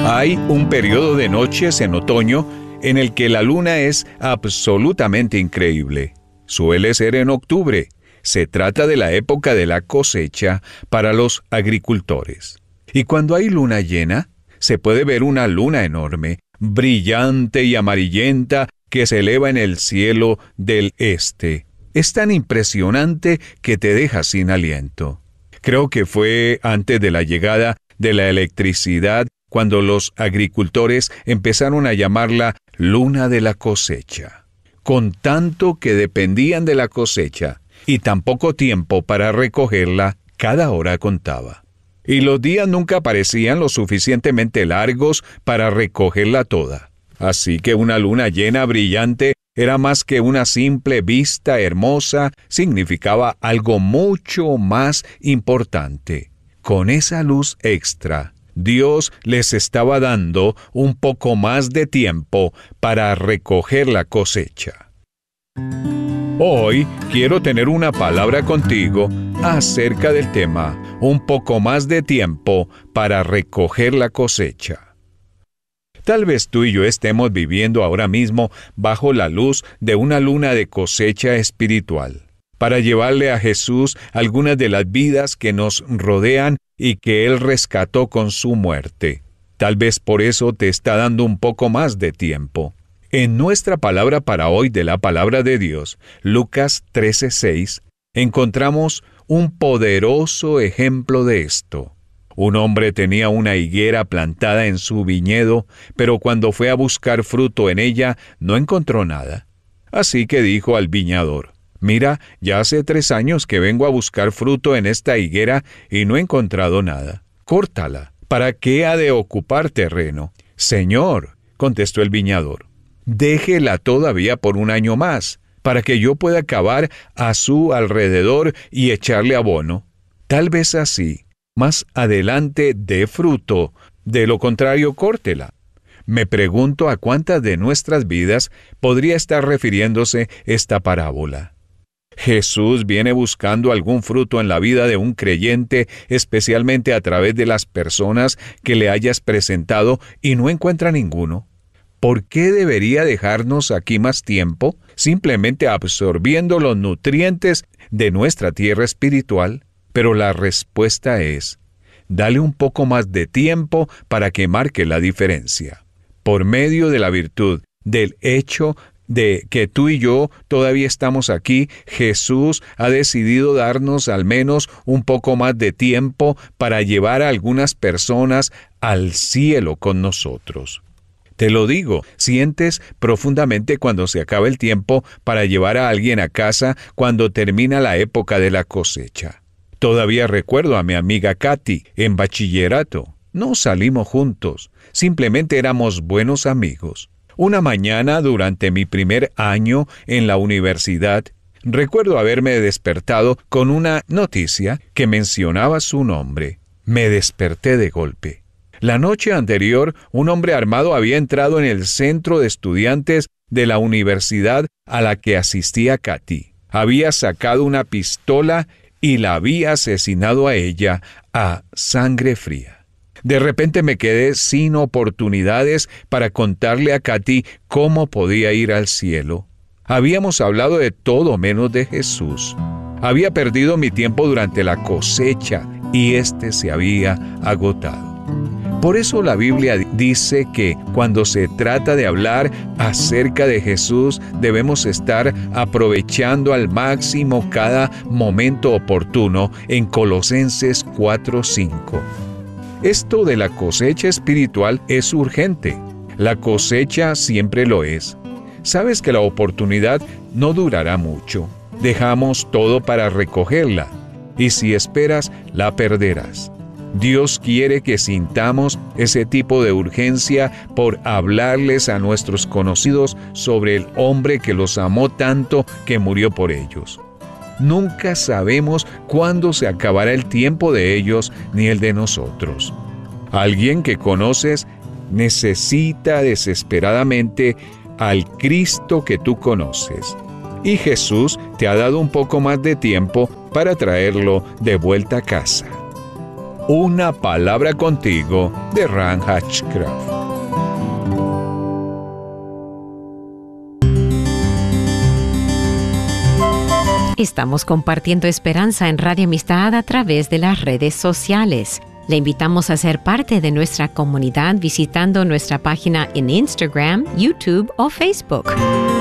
Hay un periodo de noches en otoño en el que la luna es absolutamente increíble. Suele ser en octubre. Se trata de la época de la cosecha para los agricultores. Y cuando hay luna llena, se puede ver una luna enorme, brillante y amarillenta, que se eleva en el cielo del este. Es tan impresionante que te deja sin aliento. Creo que fue antes de la llegada de la electricidad cuando los agricultores empezaron a llamarla luna de la cosecha. Con tanto que dependían de la cosecha y tan poco tiempo para recogerla, cada hora contaba. Y los días nunca parecían lo suficientemente largos para recogerla toda. Así que una luna llena brillante era más que una simple vista hermosa, significaba algo mucho más importante. Con esa luz extra, Dios les estaba dando un poco más de tiempo para recoger la cosecha. Hoy quiero tener una palabra contigo acerca del tema, un poco más de tiempo para recoger la cosecha. Tal vez tú y yo estemos viviendo ahora mismo bajo la luz de una luna de cosecha espiritual, para llevarle a Jesús algunas de las vidas que nos rodean y que Él rescató con su muerte. Tal vez por eso te está dando un poco más de tiempo. En nuestra palabra para hoy de la palabra de Dios, Lucas 13:6, encontramos un poderoso ejemplo de esto. Un hombre tenía una higuera plantada en su viñedo, pero cuando fue a buscar fruto en ella, no encontró nada. Así que dijo al viñador: «Mira, ya hace 3 años que vengo a buscar fruto en esta higuera y no he encontrado nada. Córtala. ¿Para qué ha de ocupar terreno?» «Señor», contestó el viñador, «déjela todavía por 1 año más, para que yo pueda cavar a su alrededor y echarle abono. Tal vez así, más adelante dé fruto, de lo contrario córtela». Me pregunto a cuántas de nuestras vidas podría estar refiriéndose esta parábola. Jesús viene buscando algún fruto en la vida de un creyente, especialmente a través de las personas que le hayas presentado, y no encuentra ninguno. ¿Por qué debería dejarnos aquí más tiempo, simplemente absorbiendo los nutrientes de nuestra tierra espiritual? Pero la respuesta es: dale un poco más de tiempo para que marque la diferencia. Por medio de la virtud del hecho de que tú y yo todavía estamos aquí, Jesús ha decidido darnos al menos un poco más de tiempo para llevar a algunas personas al cielo con nosotros. Te lo digo, sientes profundamente cuando se acaba el tiempo para llevar a alguien a casa cuando termina la época de la cosecha. Todavía recuerdo a mi amiga Katy en bachillerato. No salimos juntos, simplemente éramos buenos amigos. Una mañana durante mi primer año en la universidad, recuerdo haberme despertado con una noticia que mencionaba su nombre. Me desperté de golpe. La noche anterior, un hombre armado había entrado en el centro de estudiantes de la universidad a la que asistía Katy. Había sacado una pistola y la había asesinado a ella a sangre fría. De repente me quedé sin oportunidades para contarle a Katy cómo podía ir al cielo. Habíamos hablado de todo menos de Jesús. Había perdido mi tiempo durante la cosecha y este se había agotado. Por eso la Biblia dice que cuando se trata de hablar acerca de Jesús, debemos estar aprovechando al máximo cada momento oportuno en Colosenses 4:5. Esto de la cosecha espiritual es urgente. La cosecha siempre lo es. Sabes que la oportunidad no durará mucho. Dejamos todo para recogerla, y si esperas, la perderás. Dios quiere que sintamos ese tipo de urgencia por hablarles a nuestros conocidos sobre el hombre que los amó tanto que murió por ellos. Nunca sabemos cuándo se acabará el tiempo de ellos ni el de nosotros. Alguien que conoces necesita desesperadamente al Cristo que tú conoces. Y Jesús te ha dado un poco más de tiempo para traerlo de vuelta a casa. Una palabra contigo de Ran Hatchcraft. Estamos compartiendo esperanza en Radio Amistad a través de las redes sociales. Le invitamos a ser parte de nuestra comunidad visitando nuestra página en Instagram, YouTube o Facebook.